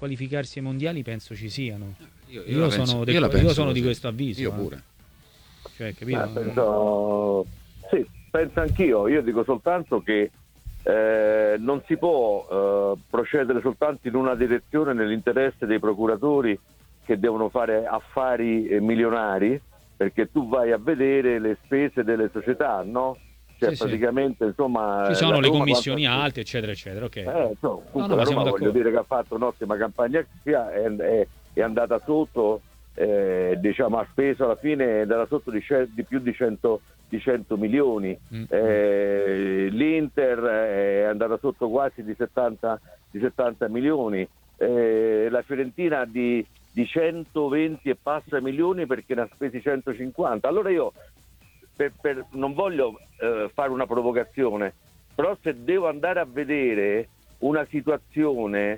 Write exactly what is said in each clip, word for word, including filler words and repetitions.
qualificarsi ai mondiali penso ci siano. Io, Io, io sono, penso, de- io, la io penso sono di così. questo avviso. Io eh. pure. Cioè, capito? Eh, penso, sì, penso anch'io. Io dico soltanto che eh, non si può eh, procedere soltanto in una direzione nell'interesse dei procuratori che devono fare affari eh, milionari, perché tu vai a vedere le spese delle società, no? Cioè Sì, sì. praticamente insomma Ci sono la le Roma commissioni quanto- alte, eccetera, eccetera. Ok. Eh, insomma, No, comunque no, la ma siamo Roma voglio d'accordo. dire che ha fatto un'ottima campagna, sia è, è, è andata sotto, eh, diciamo ha speso alla fine, è andata sotto di, ce- di più di cento, di cento milioni. Mm. Eh, l'Inter è andata sotto quasi di settanta, di settanta milioni, eh, la Fiorentina di, di centoventi e passa milioni perché ne ha spesi centocinquanta. Allora io per, per, non voglio eh, fare una provocazione, però se devo andare a vedere una situazione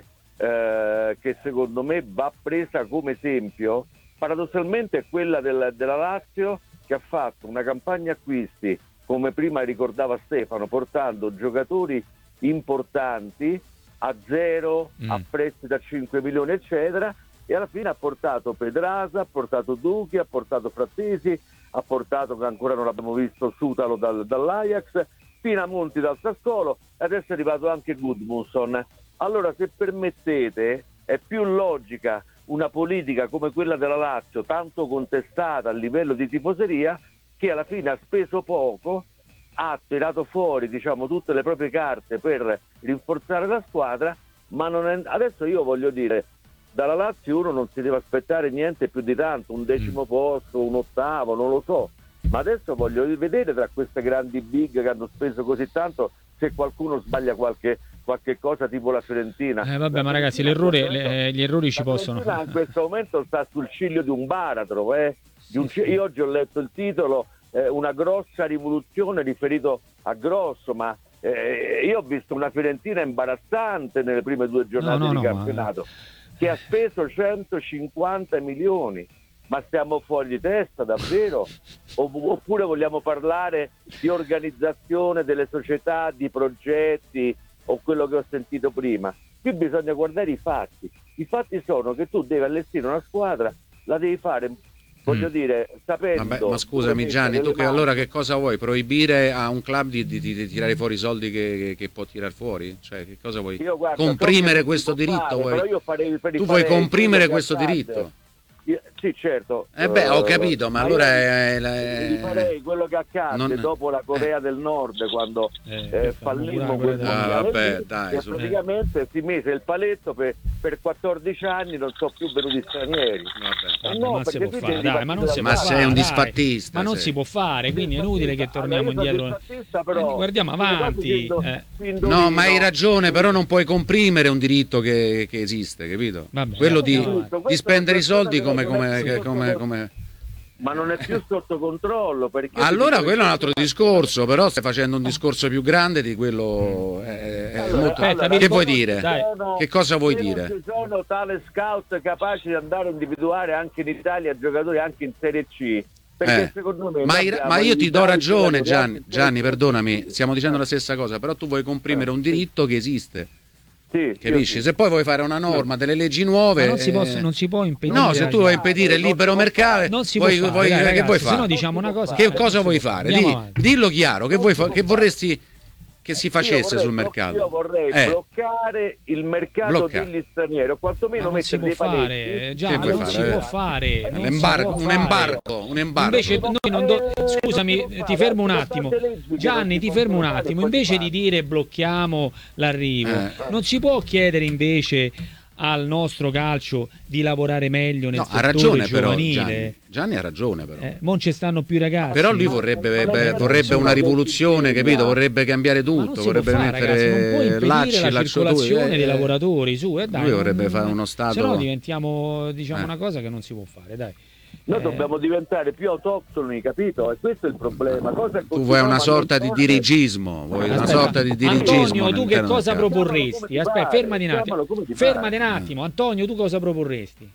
eh, che secondo me va presa come esempio, paradossalmente è quella del, della Lazio, che ha fatto una campagna acquisti, come prima ricordava Stefano, portando giocatori importanti a zero, Mm. a prezzi da cinque milioni eccetera, e alla fine ha portato Pedrasa, ha portato Duchi, ha portato Frattesi, ha portato, che ancora non abbiamo visto, Sutalo dal, dall'Ajax, Pinamonti dal Sassuolo, e adesso è arrivato anche Gudmundsson. Allora, se permettete, è più logica una politica come quella della Lazio, tanto contestata a livello di tifoseria, che alla fine ha speso poco, ha tirato fuori, diciamo, tutte le proprie carte per rinforzare la squadra, ma non è... adesso io voglio dire, dalla Lazio uno non si deve aspettare niente più di tanto, un decimo posto, un ottavo, non lo so, ma adesso voglio vedere tra queste grandi big che hanno speso così tanto se qualcuno sbaglia qualche, qualche cosa, tipo la Fiorentina. Eh, vabbè, La ma ragazzi, Fiorentina l'errore, in questo momento- le- gli errori ci la possono. Fiorentina in questo momento sta sul ciglio di un baratro, eh? Di un ci- io oggi ho letto il titolo, eh, una grossa rivoluzione, riferito a Grosso, ma eh, io ho visto una Fiorentina imbarazzante nelle prime due giornate No, no, di no, ma- campionato, che ha speso centocinquanta milioni. Ma stiamo fuori di testa davvero? O- oppure vogliamo parlare di organizzazione delle società, di progetti, o quello che ho sentito prima? Qui bisogna guardare i fatti. I fatti sono che tu devi allestire una squadra, la devi fare, voglio Mm. dire, sapendo... Vabbè, ma scusami dove Gianni, mettere tu le che mani. allora che cosa vuoi? Proibire a un club di, di- di tirare fuori i soldi che, che- che può tirar fuori? Cioè, che cosa vuoi? Io, guarda, so Comprimere che non questo si può diritto? fare, vuoi? però io farei- per Tu vuoi rifarei comprimere quello che questo accadde. diritto? Io- sì, certo. Eh beh, ho Eh, capito, ma io allora è- è- rifarei quello che accadde non- dopo la Corea del Nord, quando Eh, eh, che fa- fallimmo pure quel la Corea del Nord. mondiale Ah, vabbè, lì, dai, e su- praticamente si mise il paletto per, per quattordici anni, non so più venuti stranieri. Vabbè. Eh Ma no, non si perché può tu fare, devi dai, ma non ripartire si da può Ma capo. sei un fare, disfattista, ma non sei. si può fare, quindi è inutile che torniamo Allora, io sono indietro. disfattista, però, Eh, guardiamo le cose avanti, che indo- eh. che No, indovino- ma hai ragione, però non puoi comprimere un diritto che, che esiste, capito? Vabbè, Quello di, andiamo avanti. di spendere i soldi come, Questa è una come, persona che come, non è- come- ma non è più sotto controllo, perché io ti Allora dico quello è un che- altro discorso, però stai facendo un discorso più grande di quello. È, è Allora, molto- aspetta, che vi vuoi ricordo- dire? dai. Che cosa vuoi se non dire? ci sono tale scout capaci di andare a individuare anche in Italia giocatori anche in Serie C, perché Eh, secondo me Ma, noi hai- abbiamo ma io ti do invitato i ragione, giocatori Gianni, anche in Serie Gianni, C. perdonami, stiamo dicendo la stessa cosa, però tu vuoi comprimere un diritto che esiste, Sì, capisci? io sì. Se poi vuoi fare una norma, delle leggi nuove, Ma non si, eh, posso- non si può impedire. no, se tu vuoi impedire il libero mercato, non si vuoi- può fare, vuoi- dai, che ragazzi, vuoi se no fare? diciamo una cosa. Che non cosa si vuoi può fare? Andiamo Di- avanti. dillo chiaro, che, vuoi fa- che vorresti che si Io facesse vorrei sul blo- mercato? Io vorrei Eh. bloccare il mercato Bloccare. degli stranieri, o Ma quantomeno non si mettere può dei fare, paletti. già, Che vuoi non fare? si può fare. non si L'embargo, può un fare. embargo, un embargo. Invece noi non do- Eh, scusami, non si può ti fare, fermo un sono attimo. tante leggi che Gianni, non ti si fermo un possono fare, attimo. poi si Invece di fanno. dire blocchiamo l'arrivo, Eh. non si può chiedere invece al nostro calcio di lavorare meglio nel No, ha settore ragione però giovanile. Gianni. Gianni ha ragione però. Eh, non ci stanno più i ragazzi. Però lui vorrebbe, Ma- beh, ma- vorrebbe ma- una rivoluzione, capito? Vorrebbe cambiare Ma non tutto, si può vorrebbe fare, ragazzi, non puoi mettere impedire lacci, la lacciatori, circolazione eh, dei eh. lavoratori, su, eh, dai, Lui vorrebbe non- fare uno stato- Se no diventiamo, diciamo, Eh. una cosa che non si può fare, dai. Noi Eh, dobbiamo diventare più autoctoni, capito? E questo è il problema. Cosa Tu vuoi una sorta di dirigismo, vuoi una Aspetta, sorta di dirigismo. Antonio, tu che all'interno cosa del calcio. proporresti? Come ti Aspetta, pare, fermati un attimo. chiamalo come ti Fermati un pare. attimo. Antonio, tu cosa proporresti?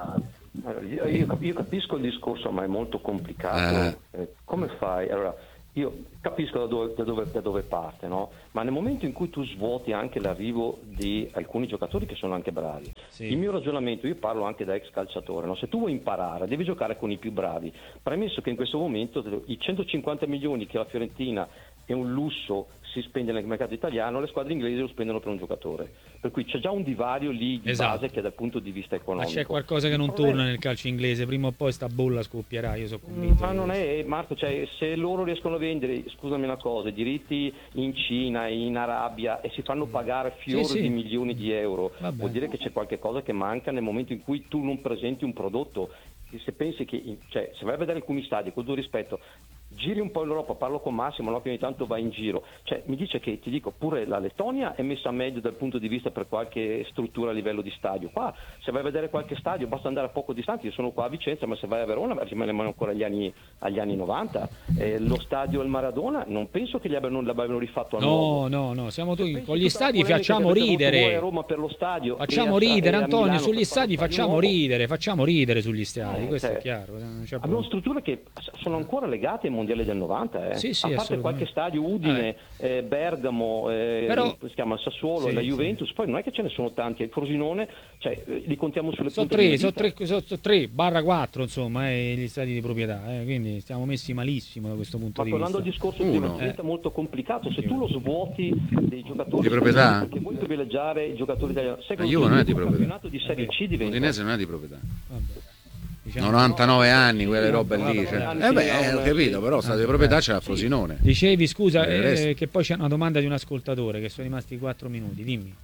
Allora, io, io cap- io capisco il discorso, ma è molto complicato. Eh, come fai? Allora, io capisco da dove, da dove, da dove parte, no? Ma nel momento in cui tu svuoti anche l'arrivo di alcuni giocatori che sono anche bravi, sì. Il mio ragionamento, io parlo anche da ex calciatore, no? Se tu vuoi imparare devi giocare con i più bravi, premesso che in questo momento i centocinquanta milioni che la Fiorentina è un lusso si spende nel mercato italiano, le squadre inglesi lo spendono per un giocatore, per cui c'è già un divario lì di esatto. base che dal punto di vista economico. Ma c'è qualcosa che non torna nel calcio inglese, prima o poi sta bolla scoppierà, io sono convinto. Ma non è, Marco, cioè, se loro riescono a vendere, scusami una cosa, i diritti in Cina, in Arabia e si fanno pagare fiori sì, sì. di milioni di euro, Vabbè. Vuol dire che c'è qualche cosa che manca nel momento in cui tu non presenti un prodotto. Se pensi che, cioè, se vai a vedere alcuni stadi, con tutto rispetto, giri un po' in Europa, parlo con Massimo, no, che ogni tanto va in giro, cioè mi dice che, ti dico, pure la Lettonia è messa meglio dal punto di vista per qualche struttura a livello di stadio. Qua se vai a vedere qualche stadio basta andare a poco distante, io sono qua a Vicenza, ma se vai a Verona rimaniamo ancora agli anni, agli anni novanta, eh, lo stadio al Maradona non penso che gli abbiano, l'abbiano rifatto a nuovo. No, no, no, siamo tu, Pensi con gli tutta la stadi polemica facciamo che avete avuto voi ridere. a Roma per lo stadio Facciamo e a- ridere e a Antonio, Milano sugli per stadi fare lo facciamo stadio nuovo. ridere, facciamo ridere sugli stadi, Eh, questo cioè, è chiaro. Non c'è Abbiamo problema. strutture che sono ancora legate ai mondiali del novanta, eh. Sì, sì, a parte assolutamente. qualche stadio, Udine, eh, Bergamo, eh, Però- come si chiama, Sassuolo Sì, e la sì. Juventus, poi non è che ce ne sono tanti, il Frosinone, cioè, eh, li contiamo sulle Sono punte tre, delle sono dita. tre, sono sono tre barra quattro, insomma, eh, gli stati di proprietà, eh, quindi stiamo messi malissimo da questo punto Ma di tornando al vista. discorso Uno. prima, diventa molto complicato. Se tu lo svuoti dei giocatori Di proprietà? perché vuoi privilegiare i giocatori italiani, sai La cosa Juve non è di un proprietà. campionato di Serie C diventa L'Udinese non è di proprietà. Vabbè. Diciamo- novantanove anni, quelle robe lì. Vabbè, Cioè. anni Eh beh, sì, ho capito, però stato di proprietà c'è la Frosinone. Dicevi, scusa, Eh, eh, resta. che poi c'è una domanda di un ascoltatore, che sono rimasti quattro minuti, dimmi.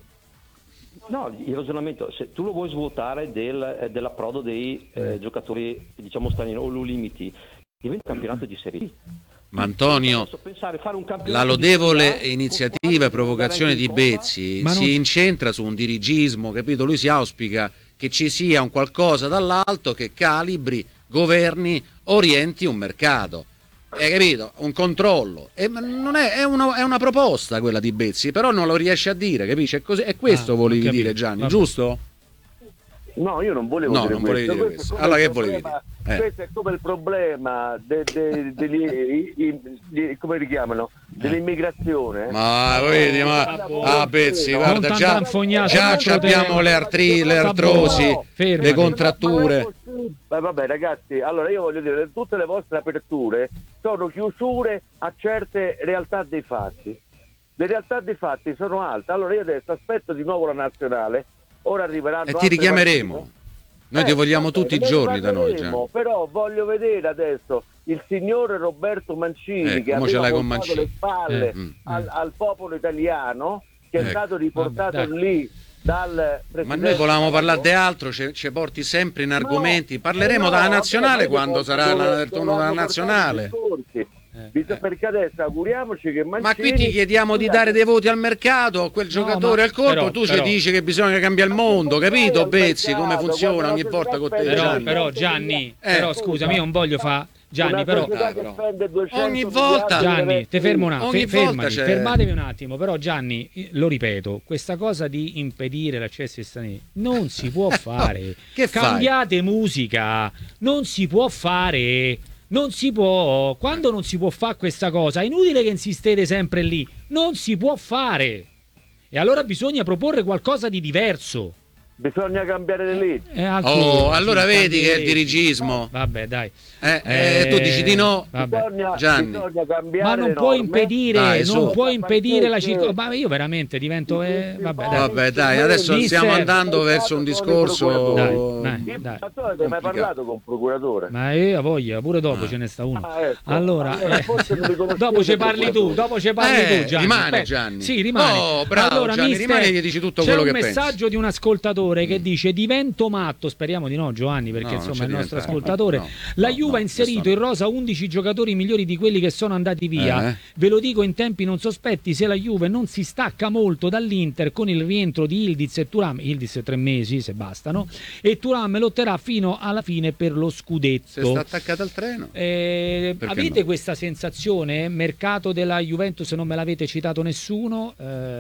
No, il ragionamento, se tu lo vuoi svuotare del, eh, dell'approdo dei eh, giocatori, diciamo stranieri o lo limiti, diventa un campionato di Serie B. Ma Antonio, Adesso pensare, fare un campionato la di lodevole Serie A, iniziativa e provocazione di Bezzi Ma non- si incentra su un dirigismo, capito? Lui si auspica che ci sia un qualcosa dall'alto che calibri, governi, orienti un mercato. Hai capito? Un controllo. E ma non è, è, una, è una proposta quella di Bezzi, però non lo riesce a dire, capisci? È, così, è questo Ah, volevi ho capito. dire, Gianni, Vabbè. giusto? No, io non volevo No, dire non volevi questo. dire Questo questo. è come Allora il che volevi problema- dire? Eh. Questo è come il problema de- de- degli, i- i- gli- come li chiamano? Dell'immigrazione. eh. Ma vedi, ma ah, Bezzi, guarda, Non già, t'infognare già sul abbiamo tema. le, artri, le Vabbè, artrosi, no, fermati. le contratture. Ma vabbè ragazzi, allora io voglio dire, tutte le vostre aperture sono chiusure a certe realtà dei fatti. Le realtà dei fatti sono alte. Allora io adesso aspetto di nuovo la nazionale, ora arriveranno E ti altre richiameremo. partite. Noi ti Eh, vogliamo vabbè, tutti i ne giorni da noi, riparleremo, Gianni. però voglio vedere adesso il signore Roberto Mancini Ecco, che mo ce aveva l'hai con voltato Mancini. le spalle Eh, mm, al, al popolo italiano, che è Ecco. stato riportato Vabbè, dai. lì dal presidente. Ma noi volevamo parlare di Draghi. altro, ci, ci porti sempre in No, argomenti. Parleremo eh no, della vabbè, nazionale ma io quando posso- sarà dove- la- il dove turno della hanno portato nazionale. i discorsi. Eh, Bisogna- perché adesso auguriamoci che Mancini... Ma qui ti chiediamo di dare dei voti al mercato, a quel giocatore ma- al colpo, però- tu però- ci dici che bisogna cambiare il mondo, capito al Bezzi, mercato, come funziona quando ogni la volta con te società Però, Gianni? però Gianni, Eh, però scusami, io non voglio fa Gianni, Una però società Dai, che però. spende duecento Ogni miliardi volta- di Gianni, euro. te fermo un attimo, Ogni fe- volta fermati, c'è- fermatevi un attimo, però Gianni, eh, lo ripeto, questa cosa di impedire l'accesso ai stranieri non si può fare. Che fai? Cambiate musica, non si può fare. Non si può, quando non si può fare questa cosa, è inutile che insistete sempre lì, non si può fare. E allora bisogna proporre qualcosa di diverso. Bisogna cambiare le leggi. Eh, anche- Oh, allora sì, vedi che è il cambierete. dirigismo. Vabbè, dai. Eh, eh, tu dici di no? Vabbè. Bisogna, Gianni. bisogna cambiare Ma non le puoi norme. impedire, Dai, non su. puoi impedire la Perché- circolazione. Ma io veramente divento. Eh, vabbè, dai. Vabbè, dai, adesso Mister- stiamo andando verso un discorso. Dai, dai. Io- Ma tu avete mai complicato. parlato con il procuratore? Ma io ho voglia, pure dopo Ah. ce ne sta uno. Ah, ecco. Allora, Allora, eh, forse non li conoscete dopo ci il parli tu, procuratore. dopo ci parli Eh, tu, Gianni. rimane, Beh, Gianni. Sì, rimane. Oh, bravo, allora, Gianni, mister, rimane e gli dici tutto c'è quello un che pensi. messaggio di un ascoltatore che dice: divento matto. Speriamo di no, Giovanni, perché No, non insomma è ci il nostro diventare. ascoltatore. No, La no, Juve no, ha inserito questo in rosa undici giocatori migliori di quelli che sono andati via. Eh. Ve lo dico in tempi non sospetti, se la Juve non si stacca molto dall'Inter con il rientro di Ildiz e Thuram, Ildiz tre mesi se bastano, e Thuram lotterà fino alla fine per lo Se scudetto. sta attaccato al treno. Eh, Perché avete no? questa sensazione? Mercato della Juventus non me l'avete citato nessuno,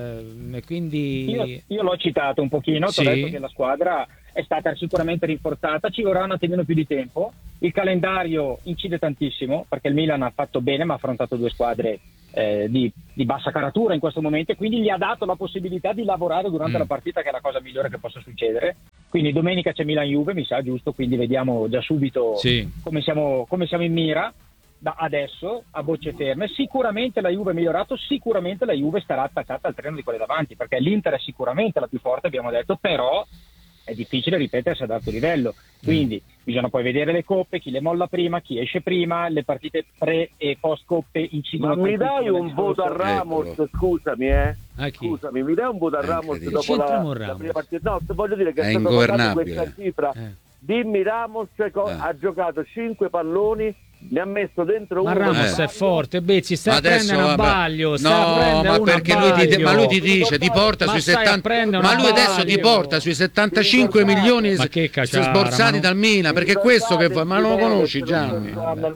eh, quindi Io, io l'ho citato un pochino, Sì. ti ho detto che la squadra è stata sicuramente rinforzata, ci vorrà un attimino più di tempo, Il calendario incide tantissimo, perché il Milan ha fatto bene, ma ha affrontato due squadre eh, di, di bassa caratura in questo momento, e quindi gli ha dato la possibilità di lavorare durante Mm. la partita, che è la cosa migliore che possa succedere. Quindi domenica c'è Milan-Juve, mi sa, giusto? Quindi vediamo già subito Sì. come siamo, come siamo in mira da adesso, a bocce ferme. Sicuramente la Juve è migliorato, sicuramente la Juve starà attaccata al treno di quelli davanti, perché l'Inter è sicuramente la più forte, abbiamo detto, però è difficile ripetersi ad alto livello, quindi mm. bisogna poi vedere le coppe, chi le molla prima, chi esce prima, le partite pre e post coppe incidono. Ma mi dai un voto a Ramos, Eccolo. scusami eh A chi? scusami, mi dai un voto a È Ramos incredibile. dopo la, C'entriamo la Ramos. prima partita? No, voglio dire che È è stato votato ingovernabile. questa cifra. Eh. Dimmi Ramos co- Eh. ha giocato cinque palloni, ne ha messo dentro Ma uno. Ramos Eh. è forte, Bezzi, stai Ma a prendere un vabbè. abbaglio, stai a no, prendere ma un perché lui ti, abbaglio. ma lui ti dice, ti porta Ma sui stai a settanta, prendere un ma lui adesso ti abbaglio. porta sui settantacinque Mi milioni Ma che cacciara, sborsati ma non- dal Milan, perché è questo che fa, ma non lo conosci Gianni?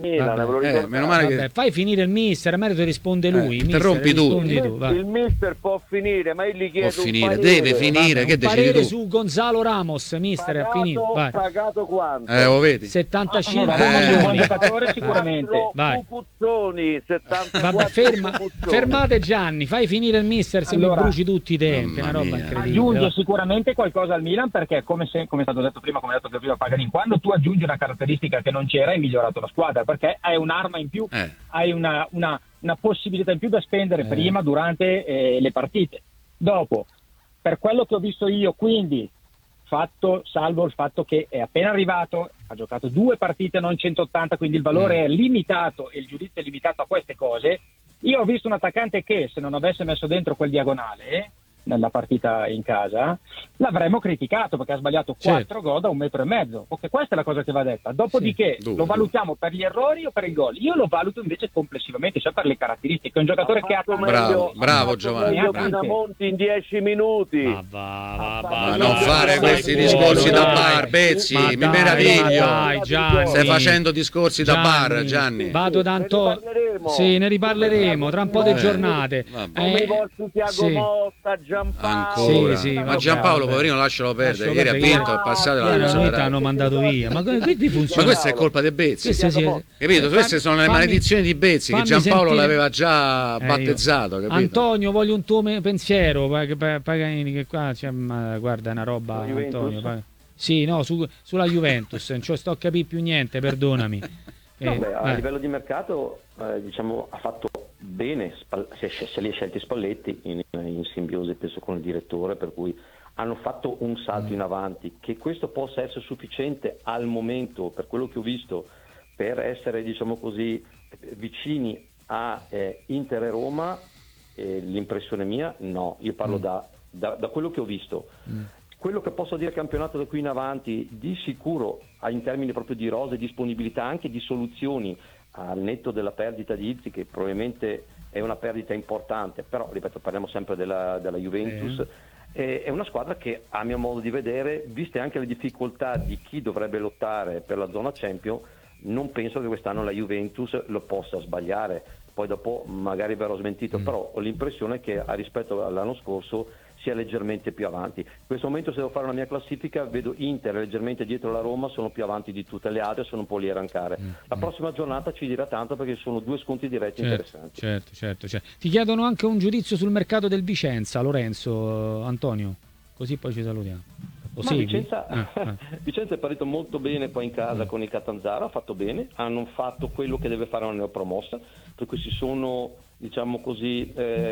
Eh, meno male che Vabbè, fai finire il mister, a merito risponde lui. Eh, mister, interrompi tu. rispondi tu, va. Il mister può finire, ma io gli chiedo può un finire, parere. deve finire, Vabbè, che un decidi parere tu? su Gonzalo Ramos, mister, ha finito. Pagato, Vai. pagato quanto? Eh, lo vedi? settantacinque Allora, Eh. un buon milioni. giocatore sicuramente. Vai. Pupuzzoni, settantaquattro Vabbè, ferma, Pupuzzoni. fermate Gianni, fai finire il mister, se Allora, mi bruci tutti i tempi, mamma una roba mia. incredibile. Aggiunge sicuramente qualcosa al Milan, perché come, se, come è stato detto prima, come ha detto prima Paganin, quando tu aggiungi una caratteristica che non c'era, hai migliorato la squadra, perché hai un'arma in più, Eh. hai una, una, una possibilità in più da spendere Eh. prima, durante eh, le partite. Dopo, per quello che ho visto io, quindi fatto salvo il fatto che è appena arrivato, ha giocato due partite, non centottanta, quindi il valore Mm. è limitato e il giudizio è limitato a queste cose. Io ho visto un attaccante che, se non avesse messo dentro quel diagonale nella partita in casa, l'avremmo criticato, perché ha sbagliato Certo. quattro gol da un metro e mezzo. Ok, questa è la cosa che va detta. Dopodiché Sì, due, lo valutiamo per gli errori o per il gol? Io lo valuto invece complessivamente, cioè per le caratteristiche. È un giocatore che ha fatto tanto- Bravo, meglio- bravo, ha fatto Giovanni, meglio bravo. Pinamonti in dieci minuti. Ma va, va, va, Ma va, non va, fare va, questi dai, discorsi da dai. bar, Bezzi, Ma mi dai, meraviglio. ma dai, Gianni. Stai facendo discorsi da bar, Gianni. Vado da Ne Anto- riparleremo. Sì, ne riparleremo tra un po' di Eh, giornate. vabbè. Come Eh, i vostri Tiago sì. Motta, Giampaolo. Ancora. Sì, sì, ma vabbè, Giampaolo, vabbè. poverino, lascialo perdere. Lascialo Ieri ha perdere, vinto, ieri- al passato Ah, l'hanno Veramente accelerato. hanno mandato via. Ma quindi Ma funziona. questa è colpa di Bezzi. Queste sì, Capito? Queste sono le fammi- maledizioni di Bezzi che fammi Giampaolo sentire- l'aveva già Eh, io- battezzato, capito? Antonio, voglio un tuo me- pensiero. Pa- pa- Paganini, che qua c'è, ma guarda, è una roba. Sulla Juventus? Antonio, pa- sì, no, su- sulla Juventus, non ci sto a capire più niente, perdonami. Eh, Vabbè, a vai. livello di mercato eh, diciamo ha fatto bene, Spal- se, se li ha scelti Spalletti in, in simbiosi penso con il direttore, per cui hanno fatto un salto in avanti. Che questo possa essere sufficiente al momento, per quello che ho visto, per essere diciamo così vicini a eh, Inter e Roma, eh, l'impressione mia no, io parlo Mm. da, da, da quello che ho visto. Quello che posso dire campionato da qui in avanti, di sicuro in termini proprio di rose, disponibilità anche di soluzioni, al netto della perdita di Izzi, che probabilmente è una perdita importante, però ripeto, parliamo sempre della, della Juventus, eh. è una squadra che a mio modo di vedere, viste anche le difficoltà di chi dovrebbe lottare per la zona Champions, non penso che quest'anno la Juventus lo possa sbagliare. Poi dopo magari verrò smentito, Mm. però ho l'impressione che a rispetto all'anno scorso sia leggermente più avanti. In questo momento, se devo fare una mia classifica, vedo Inter leggermente dietro la Roma, sono più avanti di tutte le altre, sono un po' lì a rancare. La prossima giornata ci dirà tanto, perché sono due sconti diretti Certo, interessanti. certo, certo, certo. Ti chiedono anche un giudizio sul mercato del Vicenza, Lorenzo, Antonio, così poi ci salutiamo. Lo Ma segui? Vicenza, Ah, ah. Vicenza è partito molto bene poi in casa con il Catanzaro, ha fatto bene, hanno fatto quello che deve fare una neopromossa, per cui si sono, diciamo così,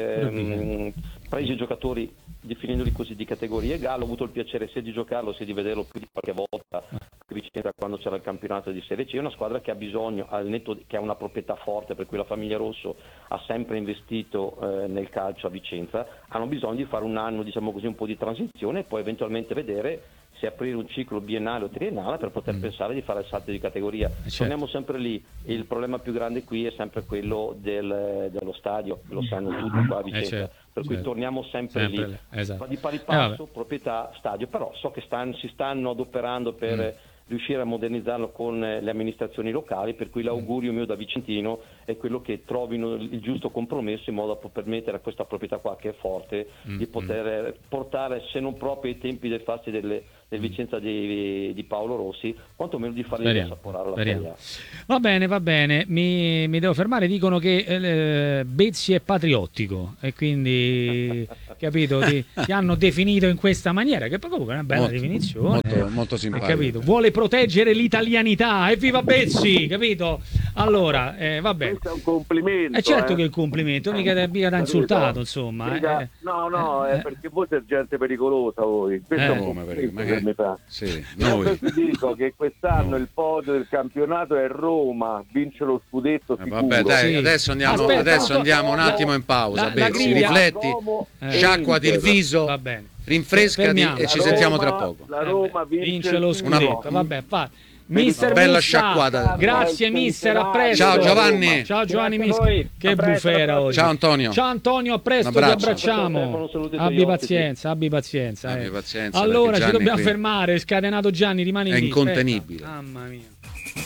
ehm, presi i giocatori, definendoli così, di categorie. Gallo ho avuto il piacere sia di giocarlo sia di vederlo più di qualche volta Vicenza quando c'era il campionato di Serie C. È una squadra che ha bisogno, al netto di- che ha una proprietà forte, per cui la famiglia Rosso ha sempre investito eh, nel calcio a Vicenza, hanno bisogno di fare un anno, diciamo così, un po' di transizione e poi eventualmente vedere se aprire un ciclo biennale o triennale per poter pensare di fare il salto di categoria. certo. Torniamo sempre lì, il problema più grande qui è sempre quello del- dello stadio, lo sanno tutti qua a Vicenza, certo, per cui certo. torniamo sempre, Sempre lì. lì, esatto. Va di pari Eh, passo, vabbè. proprietà, stadio, però so che stan- si stanno adoperando per Mm. riuscire a modernizzarlo con eh, le amministrazioni locali, per cui l'augurio mio da vicentino è quello che trovino il il giusto compromesso in modo da poter permettere a questa proprietà qua, che è forte, Mm, di poter eh, portare, se non proprio ai tempi del farsi delle, l'efficienza di, di Paolo Rossi, quantomeno di fargli assaporare la Serie A. Va bene, va bene, mi, mi devo fermare, dicono che eh, Bezzi è patriottico e quindi capito, ti, ti hanno definito in questa maniera, che poi comunque è una bella molto, definizione, molto, molto simpatico, capito? Vuole proteggere l'italianità, evviva Bezzi, capito? Allora, eh, va bene. Questo è un complimento. È eh certo eh. che è il complimento, mica ti ha insultato, insomma. Mica, eh. no, no, eh, è perché voi siete gente pericolosa voi. Questo Eh, è un come complimento perché- che mi fa. Sì, Io noi. vi dico che quest'anno No. il podio del campionato è Roma, vince lo scudetto Eh, sicuro. vabbè, dai, Sì. adesso andiamo, Aspetta, adesso no, andiamo un no, attimo in pausa. la- la Bezzi, griglia- rifletti, Como Eh. sciacquati il viso, Va bene. rinfrescati Fermiamo. e ci La sentiamo Roma- tra poco. La Roma vince, vince lo il scudetto, titolo. vabbè, fa. Mister Bella Mussa, sciacquata. grazie mister, a presto. Ciao, Giovanni. Ciao Giovanni Grazie a Mister. voi. Che A presto, bufera alla oggi. Ciao Antonio. Ciao Antonio, a presto, Un ti abbraccio. abbracciamo. Saluto ai Abbi tuoi pazienza, abbi pazienza. Abbi eh. pazienza, Allora perché ci Gianni dobbiamo qui fermare, scatenato Gianni, rimani è lì. incontenibile. Aspetta. Mamma mia.